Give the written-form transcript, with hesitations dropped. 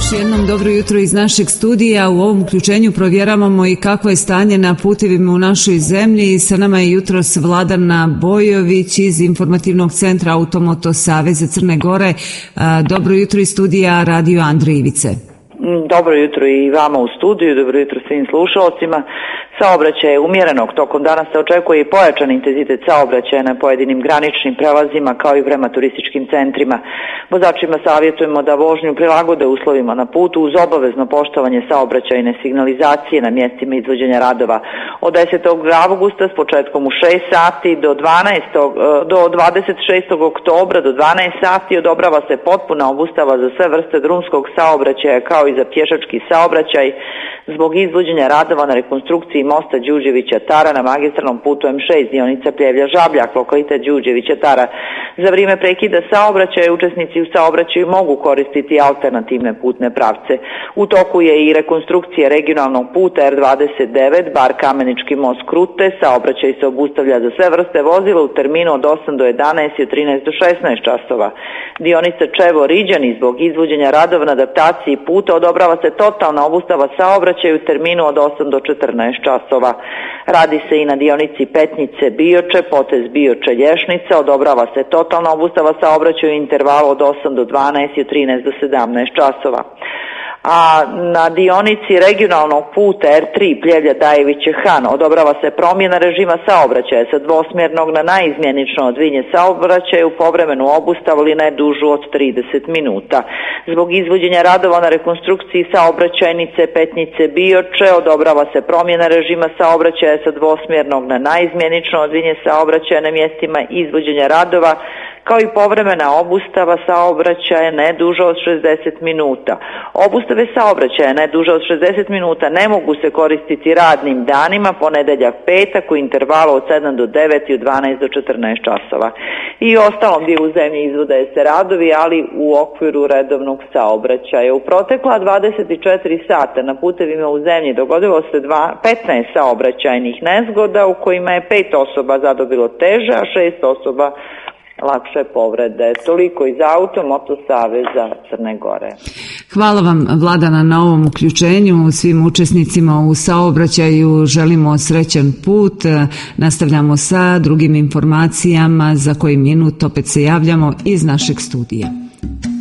Jednom dobro jutro iz našeg studija. U ovom uključenju provjeravamo i kakvo je stanje na putevima u našoj zemlji. Sa nama je jutros Vladana Bojović iz Informativnog centra Automoto Saveza Crne Gore. Dobro jutro iz studija Radio Andrije Ivice. Dobro jutro i vama u studiju, dobro jutro svim slušalcima. Saobraćaj je umjerenog, tokom dana se očekuje i pojačan intenzitet saobraćaja na pojedinim graničnim prelazima kao i prema turističkim centrima. Vozačima savjetujemo da vožnju prilagode uslovima na putu uz obavezno poštovanje saobraćajne signalizacije na mjestima izvođenja radova. Od 10. avgusta s početkom u 6 sati do 26. oktobra do 12 sati odobrava se potpuna obustava za sve vrste drumskog saobraćaja kao i za pješački saobraćaj zbog izvođenja radova na rekonstrukciji mosta Đurđevića-Tara na magistralnom putu M6 dionica Pljevlja-Žabljak, lokalitet Đurđevića-Tara. Za vrijeme prekida saobraćaja učesnici u saobraćaju mogu koristiti alternativne putne pravce. U toku je i rekonstrukcija regionalnog puta R29 Bar Kamenički most Krute. Saobraćaj se obustavlja za sve vrste vozila u terminu od 8 do 11 i od 13 do 16 časova. Dionica Čevo-Riđani zbog izvođenja radova na adaptaciji puta odobrava se totalna obustava saobraćaja u terminu od 8 do 14 časova. Radi se i na dionici Petnice-Bioče, potez Bioče-Lješnica, odobrava se totalna obustava saobraćaja u intervalu od 8 do 12 i od 13 do 17 časova. A na dionici regionalnog puta R3 Pljevlja-Dajeviće-Han odobrava se promjena režima saobraćaja sa dvosmjernog na naizmjenično odvinje saobraćaja u povremenu obustavu ili ne dužu od 30 minuta. Zbog izvođenja radova na rekonstrukciji saobraćajnice Petnice-Bioče odobrava se promjena režima saobraćaja sa dvosmjernog na naizmjenično odvinje saobraćaja na mjestima izvođenja radova kao i povremena obustava saobraćaja ne duža od 60 minuta. Obustave saobraćaja ne duža od 60 minuta ne mogu se koristiti radnim danima, ponedjeljak, petak u intervalu od 7 do 9 i od 12 do 14 časova. I u ostalom dijelu zemlje izvode se radovi, ali u okviru redovnog saobraćaja. U protekla 24 sata na putevima u zemlji dogodilo se 15 saobraćajnih nezgoda u kojima je 5 osoba zadobilo teže, a 6 osoba lakše povrede. Toliko iz Automoto Saveza Crne Gore. Hvala vam, Vladana, na ovom uključenju. Svim učesnicima u saobraćaju želimo srećan put. Nastavljamo sa drugim informacijama za koji minut opet se javljamo iz našeg studija.